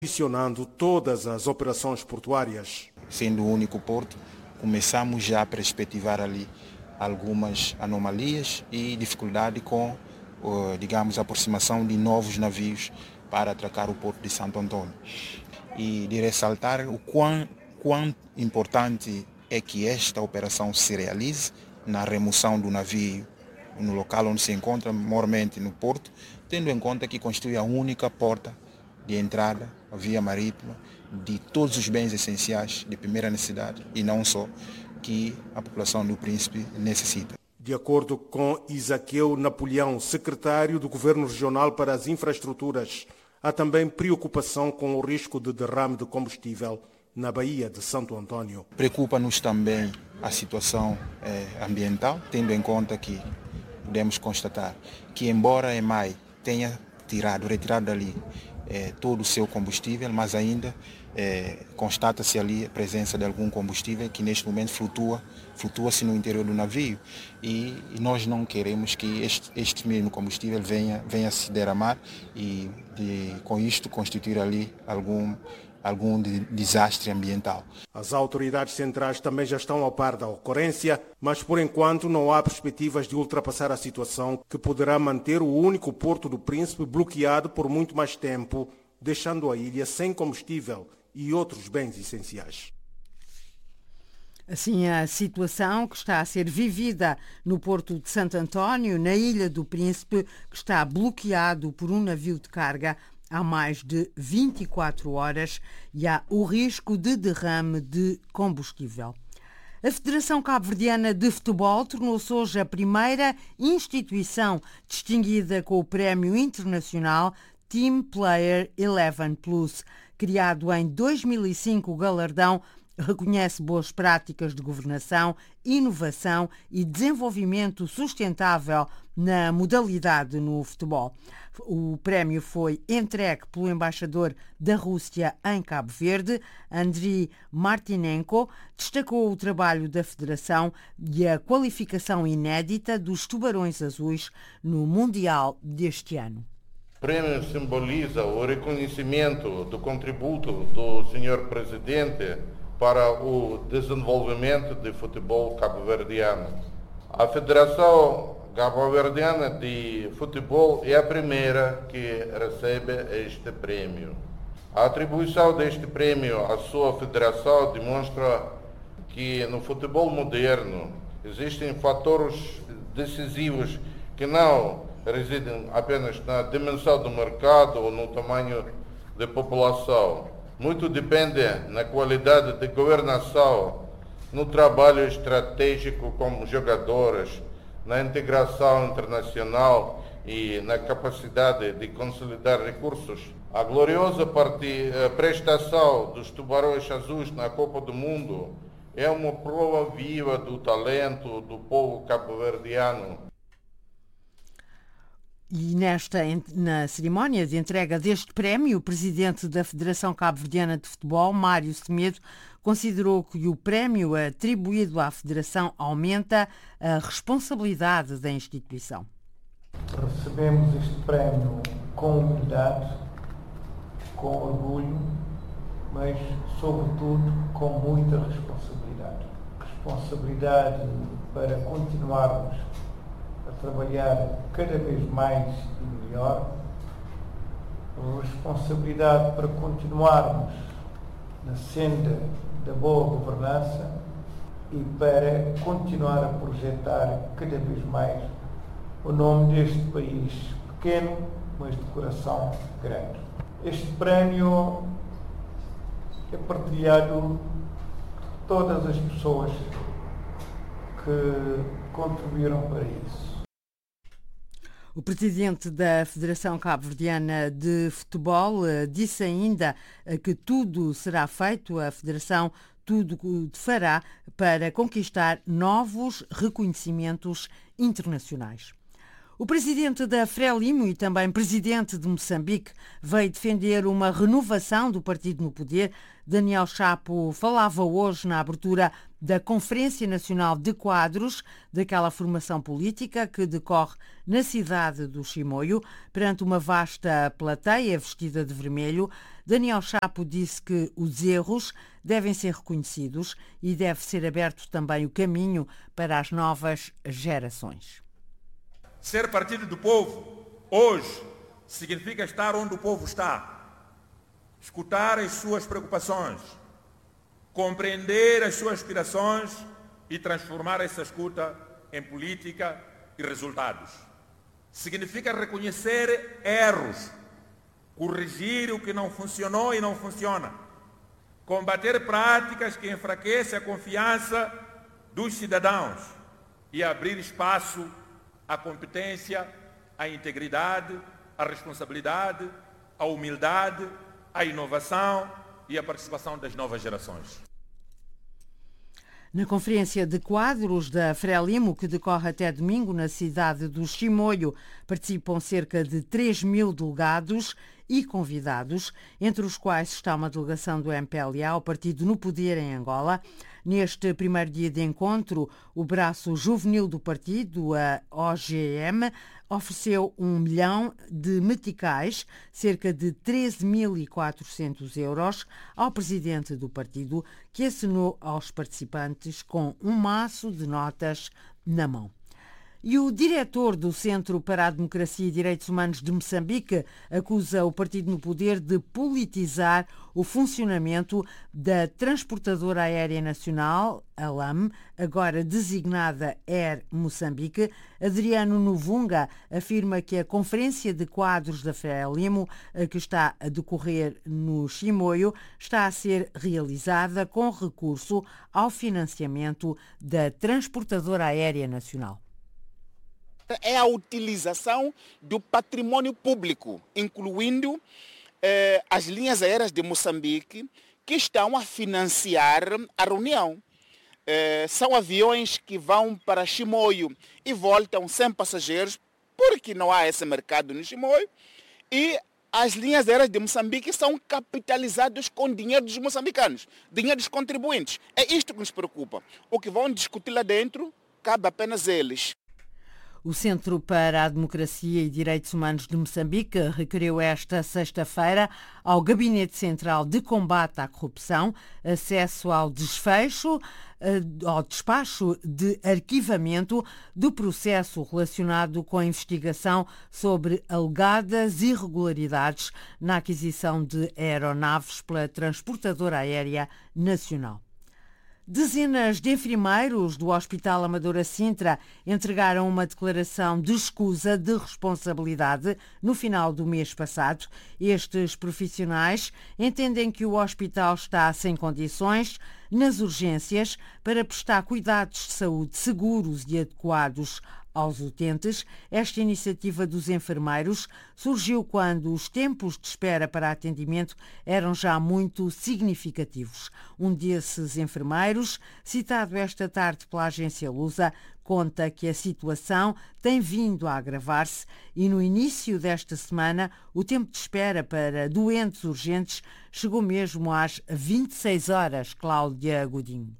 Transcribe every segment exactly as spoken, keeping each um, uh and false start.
condicionando todas as operações portuárias. Sendo o único porto, começamos já a perspectivar ali algumas anomalias e dificuldade com, digamos, a aproximação de novos navios para atracar o porto de Santo Antônio. E de ressaltar o quão, quão importante é que esta operação se realize na remoção do navio no local onde se encontra, maiormente no porto, tendo em conta que constitui a única porta de entrada, a via marítima, de todos os bens essenciais de primeira necessidade e não só, que a população do Príncipe necessita. De acordo com Isaqueu Napoleão, secretário do Governo Regional para as Infraestruturas, há também preocupação com o risco de derrame de combustível na Baía de Santo Antônio. Preocupa-nos também a situação eh, ambiental, tendo em conta que podemos constatar que, embora a EMAI tenha tirado, retirado dali eh, todo o seu combustível, mas ainda eh, constata-se ali a presença de algum combustível que neste momento flutua, flutua-se no interior do navio e, e nós não queremos que este, este mesmo combustível venha, venha se derramar e de, com isto constituir ali algum algum de desastre ambiental. As autoridades centrais também já estão ao par da ocorrência, mas por enquanto não há perspectivas de ultrapassar a situação que poderá manter o único porto do Príncipe bloqueado por muito mais tempo, deixando a ilha sem combustível e outros bens essenciais. Assim, a situação que está a ser vivida no Porto de Santo Antônio, na Ilha do Príncipe, que está bloqueado por um navio de carga há mais de vinte e quatro horas e há o risco de derrame de combustível. A Federação Cabo-Verdiana de Futebol tornou-se hoje a primeira instituição distinguida com o Prémio Internacional Team Player onze Plus. Criado em dois mil e cinco, o galardão reconhece boas práticas de governação, inovação e desenvolvimento sustentável na modalidade no futebol. O prémio foi entregue pelo embaixador da Rússia em Cabo Verde, Andriy Martinenko, destacou o trabalho da Federação e a qualificação inédita dos Tubarões Azuis no Mundial deste ano. O prêmio simboliza o reconhecimento do contributo do senhor Presidente para o desenvolvimento do futebol cabo-verdiano. A Federação Cabo-Verdiana de Futebol é a primeira que recebe este prêmio. A atribuição deste prêmio à sua federação demonstra que no futebol moderno existem fatores decisivos que não residem apenas na dimensão do mercado ou no tamanho da população. Muito depende na qualidade de governação, no trabalho estratégico com jogadores, na integração internacional e na capacidade de consolidar recursos. A gloriosa prestação dos Tubarões Azuis na Copa do Mundo é uma prova viva do talento do povo cabo-verdiano. E nesta, na cerimónia de entrega deste prémio, o presidente da Federação Cabo-Verdiana de Futebol, Mário Semedo, considerou que o prémio atribuído à Federação aumenta a responsabilidade da instituição. Recebemos este prémio com humildade, com orgulho, mas, sobretudo, com muita responsabilidade. Responsabilidade para continuarmos a trabalhar cada vez mais e melhor, responsabilidade para continuarmos na senda da boa governança e para continuar a projetar cada vez mais o nome deste país pequeno, mas de coração grande. Este prémio é partilhado por todas as pessoas que contribuíram para isso. O presidente da Federação Cabo-Verdiana de Futebol disse ainda que tudo será feito, a Federação tudo fará para conquistar novos reconhecimentos internacionais. O presidente da Frelimo e também presidente de Moçambique veio defender uma renovação do partido no poder. Daniel Chapo falava hoje na abertura da Conferência Nacional de Quadros daquela formação política que decorre na cidade do Chimoio, perante uma vasta plateia vestida de vermelho. Daniel Chapo disse que os erros devem ser reconhecidos e deve ser aberto também o caminho para as novas gerações. Ser partido do povo, hoje, significa estar onde o povo está, escutar as suas preocupações, compreender as suas aspirações e transformar essa escuta em política e resultados. Significa reconhecer erros, corrigir o que não funcionou e não funciona, combater práticas que enfraquecem a confiança dos cidadãos e abrir espaço à competência, à integridade, à responsabilidade, à humildade, à inovação e à participação das novas gerações. Na Conferência de Quadros da Frelimo, que decorre até domingo na cidade do Chimoio, participam cerca de três mil delegados e convidados, entre os quais está uma delegação do M P L A, o partido no poder em Angola. Neste primeiro dia de encontro, o braço juvenil do partido, a O G M, ofereceu um milhão de meticais, cerca de treze mil e quatrocentos euros, ao presidente do partido, que assinou aos participantes com um maço de notas na mão. E o diretor do Centro para a Democracia e Direitos Humanos de Moçambique acusa o partido no poder de politizar o funcionamento da Transportadora Aérea Nacional, a L A M, agora designada Air Moçambique. Adriano Novunga afirma que a Conferência de Quadros da Frelimo, que está a decorrer no Chimoio, está a ser realizada com recurso ao financiamento da Transportadora Aérea Nacional. É a utilização do patrimônio público, incluindo eh, as linhas aéreas de Moçambique, que estão a financiar a reunião. Eh, são aviões que vão para Chimoio e voltam sem passageiros, porque não há esse mercado no Chimoio, e as linhas aéreas de Moçambique são capitalizadas com dinheiro dos moçambicanos, dinheiro dos contribuintes. É isto que nos preocupa. O que vão discutir lá dentro, cabe apenas a eles. O Centro para a Democracia e Direitos Humanos de Moçambique requeriu esta sexta-feira ao Gabinete Central de Combate à Corrupção acesso ao desfecho, ao despacho de arquivamento do processo relacionado com a investigação sobre alegadas irregularidades na aquisição de aeronaves pela Transportadora Aérea Nacional. Dezenas de enfermeiros do Hospital Amadora Sintra entregaram uma declaração de escusa de responsabilidade no final do mês passado. Estes profissionais entendem que o hospital está sem condições nas urgências para prestar cuidados de saúde seguros e adequados aos utentes. Esta iniciativa dos enfermeiros surgiu quando os tempos de espera para atendimento eram já muito significativos. Um desses enfermeiros, citado esta tarde pela agência Lusa, conta que a situação tem vindo a agravar-se e no início desta semana o tempo de espera para doentes urgentes chegou mesmo às vinte e seis horas. Cláudia Godinho.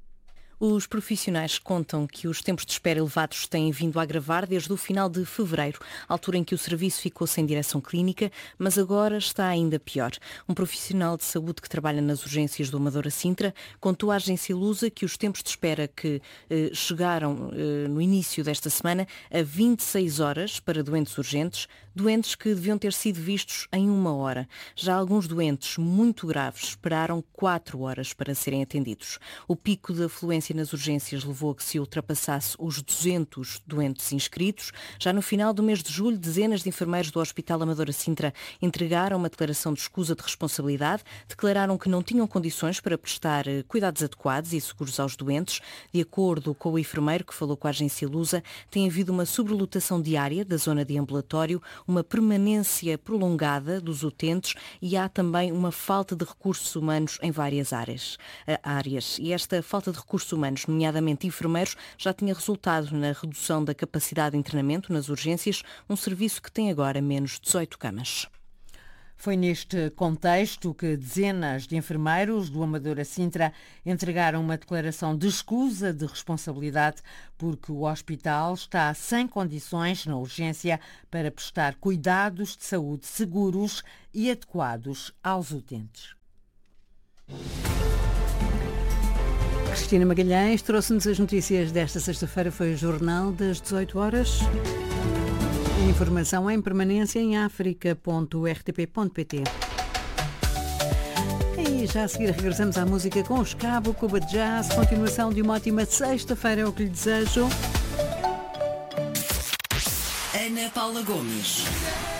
Os profissionais contam que os tempos de espera elevados têm vindo a agravar desde o final de fevereiro, altura em que o serviço ficou sem direção clínica, mas agora está ainda pior. Um profissional de saúde que trabalha nas urgências do Amadora Sintra contou à agência Lusa que os tempos de espera que eh, chegaram eh, no início desta semana a vinte e seis horas para doentes urgentes, doentes que deviam ter sido vistos em uma hora. Já alguns doentes muito graves esperaram quatro horas para serem atendidos. O pico de afluência nas urgências levou a que se ultrapassasse os duzentos doentes inscritos. Já no final do mês de julho, dezenas de enfermeiros do Hospital Amadora Sintra entregaram uma declaração de escusa de responsabilidade, declararam que não tinham condições para prestar cuidados adequados e seguros aos doentes. De acordo com o enfermeiro que falou com a agência Lusa, tem havido uma sobrelotação diária da zona de ambulatório, uma permanência prolongada dos utentes e há também uma falta de recursos humanos em várias áreas. áreas. E esta falta de recursos humanos, nomeadamente enfermeiros, já tinha resultado na redução da capacidade de internamento nas urgências, um serviço que tem agora menos dezoito camas. Foi neste contexto que dezenas de enfermeiros do Amadora Sintra entregaram uma declaração de escusa de responsabilidade porque o hospital está sem condições na urgência para prestar cuidados de saúde seguros e adequados aos utentes. Cristina Magalhães trouxe-nos as notícias desta sexta-feira. Foi o Jornal das dezoito horas. Informação em permanência em africa ponto r t p ponto p t. E já a seguir regressamos à música com os Cabo Cuba Jazz. Continuação de uma ótima sexta-feira é o que lhe desejo. Ana Paula Gomes.